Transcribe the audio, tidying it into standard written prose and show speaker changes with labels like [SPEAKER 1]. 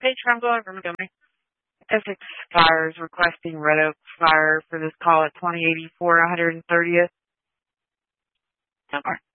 [SPEAKER 1] Page Rumble from Montgomery. Essex Fire is requesting Red Oak Fire for this call at 2084 130th.